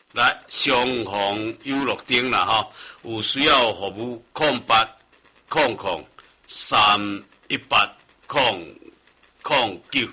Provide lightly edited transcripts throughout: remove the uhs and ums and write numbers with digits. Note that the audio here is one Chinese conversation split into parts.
来，上红有乐町啦吼，有需要服务0800-318-009。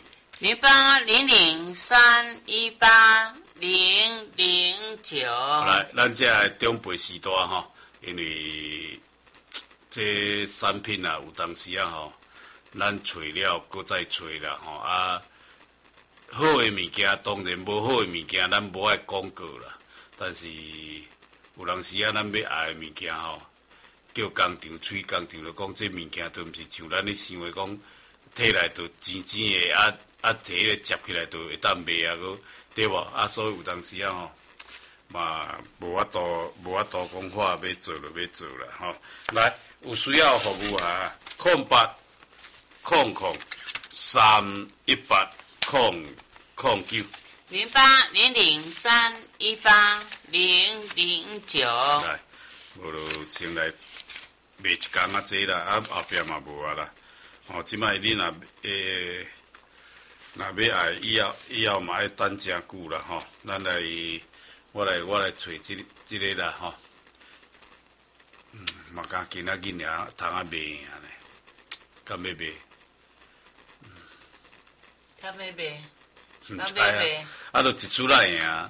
0800-318-009。 来，咱这中辈时代吼，因为这产品啊，有当时啊吼，咱找了，搁再找啦吼啊。好的物件，当然无好的物件，咱无爱广告啦。但是有当时啊，咱要爱的物件吼，叫工厂催工厂，就讲这物件都毋是像咱咧想的讲，摕来就钱的，摕个接起来就会当卖啊，对无？啊，所以有当时啊吼，嘛无法度讲话要做就要做啦吼。来，有需要服务啊，0800-318-009。 0800-318-009。 来，无就先来卖一工啊，这啦，啊后壁嘛无啊啦。哦，即摆你若要爱以后嘛爱等真久啦吼。咱来，我来找这个啦吼。嘛敢今仔日尔通啊卖啊呢？敢要卖？ 敢要卖？ 毋知啊，就一出来赢。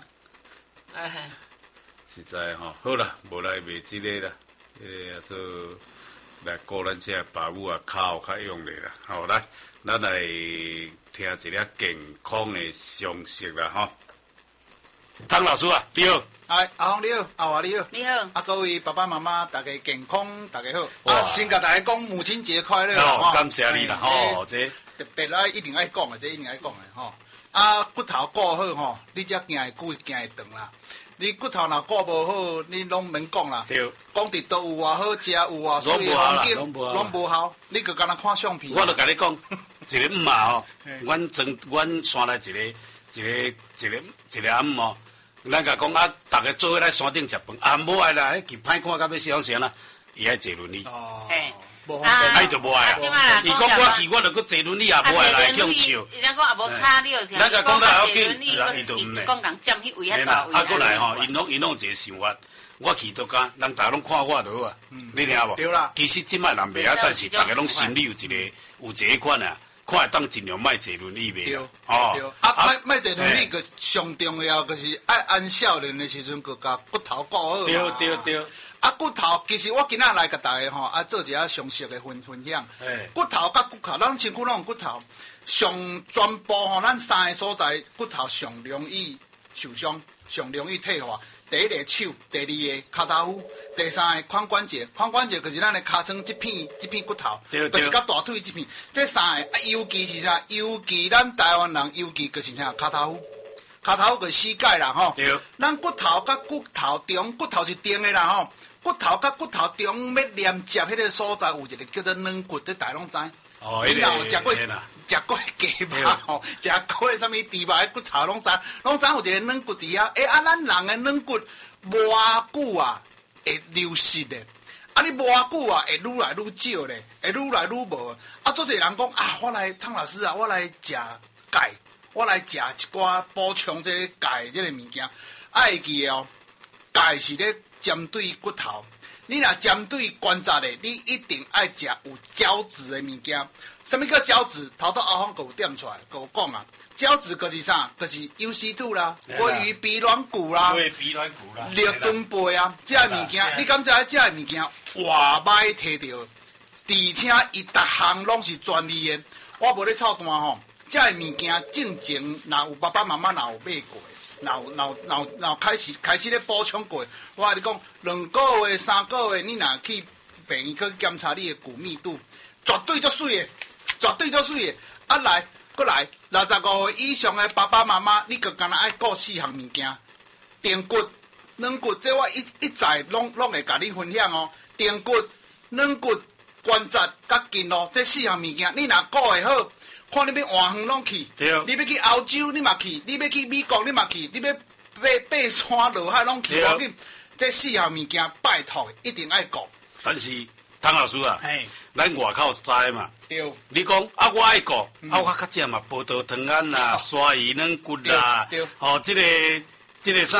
实在吼，好啦，无来卖即个啦，做来顾咱这爸母啊，口较用咧啦。好，来，咱来听一个健康的常识啦吼。汤老师啊，你好。 哎，阿峰你好，阿华你好。 你好。 啊，各位爸爸妈妈，大家健康，大家好。 哇先甲大家讲母亲节快乐哦， 吼。 感谢你啦吼，这特别一定爱讲的，这一定爱讲的吼。啊，骨头顾好吼，你才行会久，行会长啦。你骨头若顾无好，你拢免讲啦。 对。 讲伫倒有偌好食，有偌水的环境，拢无效。你就敢若看相片。 我就甲你讲，一个姆啊吼，阮山内一个阿姆哦，咱甲讲啊，逐个做伙来山顶食饭，啊无爱啦，迄歹看到要死死啦，伊爱坐轮椅。 哦。 嘿。 无方便。 伊就无爱啊！伊讲我就搁坐轮椅也无爱来向笑。 咱讲也无差了， 咱甲讲到要紧， 伊就唔讲共占迄位遐大位。 啊，过来吼，因拢有一个想法，我去倒甲人逐个拢看我就好啊。你听无？ 对啦。 其实即摆人袂啊，但是逐个拢心里有一个款啊，看会当尽量莫坐轮椅袂。 对。 哦。 莫坐轮椅，个上重要就是爱按少年的时阵，个甲骨头顾好嘛。 对。 啊，骨头其实我今仔来甲大家吼，做一下常识的分享。骨头甲骨头，咱身躯拢有骨头，上全部吼，咱三个所在骨头上容易受伤，上容易退化。第一个手，第二个骹头趺，第三个髋关节。髋关节就是咱的尻川这片骨头，就是甲大腿这片。这三个尤其是啥？尤其咱台湾人，尤其就是啥？骹头趺。骹头就是膝盖啦吼。 对。 咱骨头甲骨头中，骨头是定的啦吼。骨头甲骨头中要连接迄个所在，有一个叫做软骨，这大家拢知。 哦， 你若有食过鸡肉吼，食过什么猪肉的骨头拢知有一个软骨伫遐。啊，咱人的软骨偌久啊会流失的，啊，你偌久啊会愈来愈少咧，会愈来愈无。啊，做侪人讲啊，我来汤老师啊，我来食钙，我来食一寡补充这个钙这个物件。爱记哦，钙是咧针对骨头，你若针对关节的，你一定爱食有胶质的物件。什么叫胶质？头到阿芳有点出来，跟我讲啊。胶质就是啥？就是UC2啦，鲑鱼鼻软骨啦，绿盾贝啊，这物件，你敢知这物件哇歹摕到，而且伊逐项拢是专利的。我无咧操蛋吼，这物件正经，若有爸爸妈妈若有买过。若开始咧补充过，我跟你讲，2个月、3个月，你若去病院去检查你的骨密度，绝对足水的，绝对足水的。啊来，过来，65岁以上的爸爸妈妈，你就干那爱顾4项物件：电骨、软骨，这我一再拢会甲你分享哦。电骨、软骨、关节甲筋络，这4项物件，你若顾会好。看你要换远拢去，你要去欧洲你嘛去，你要去美国你嘛去，你要爬山落海拢去，要紧。这4项物件拜托一定爱顾。 但是汤老师啊，咱外口知嘛，你讲啊，我爱顾，啊，我较正嘛，葡萄糖胺啦，鲨鱼软骨啦，哦，这个啥，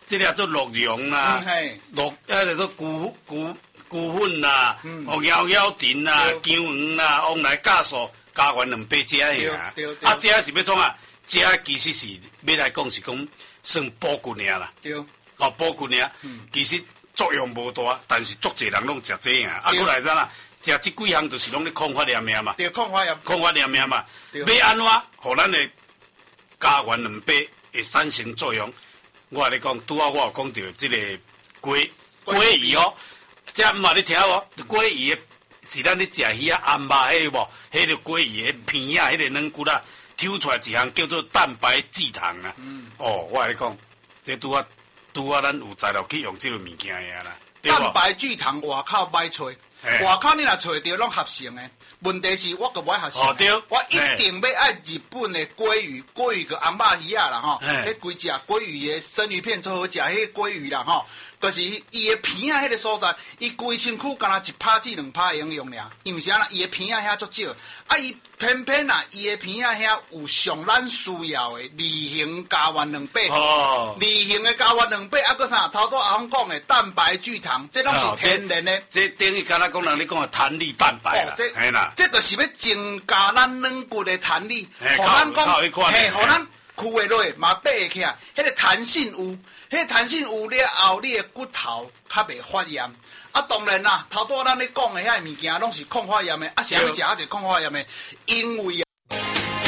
这俩做鹿茸啦，做牛粉啦，摇摇藤啦，姜黄啦，往来酵素加完2杯食呀。啊，这是要创啊？这其实是要来讲是讲算补骨尔啦。 对。 哦，补骨尔，其实作用无大，但是足侪人拢食这样。啊，过来咱啦，食这几项就是拢咧抗发炎嘛。 对，抗发炎嘛。要安怎，互咱的加完2杯会产生作用？我跟你讲，拄好我有讲到这个龟鱼哦。这毋嘛你听无？鲑鱼是咱咧食鱼啊，暗肉迄个无？迄个鲑鱼的片啊，迄个软骨啊，抽出来一项叫做蛋白聚糖啊。哦，我跟你讲，这拄啊，咱有材料去用这个物件呀啦。 蛋白聚糖外口歹找，外口你若找着拢合成的。问题是我个无爱合成的，我一定要爱日本的鲑鱼个红肉鱼啊啦吼，迄规只鲑鱼的生鱼片最好食，迄鲑鱼啦吼。就是伊的片啊，迄个所在，伊规身躯干那1拍至2拍营养尔，因为啥啦？伊的片啊遐足少，啊伊偏偏啊，伊的片啊遐有上咱需要的2型加完2倍，2型的加完2倍，啊，搁啥？头拄阿峰讲的蛋白聚糖，这拢是天然的。 这等于敢若讲人咧讲的弹力蛋白啦， 嘿啦，这就是要增加咱软骨的弹力，互咱讲，互咱跍会落嘛爬会起来，迄个弹性有。迄弹性有了后，你的骨头较袂发炎。啊，当然啦，头拄咱咧讲的遐物件拢是抗发炎的。啊，啥物食啊？是抗发炎的，因为